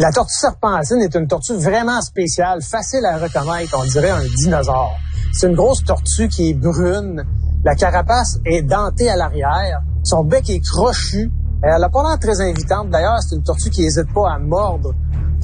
La tortue serpentine est une tortue vraiment spéciale, facile à reconnaître, on dirait un dinosaure. C'est une grosse tortue qui est brune, la carapace est dentée à l'arrière, son bec est crochu, elle a pas l'air très invitante. D'ailleurs, c'est une tortue qui n'hésite pas à mordre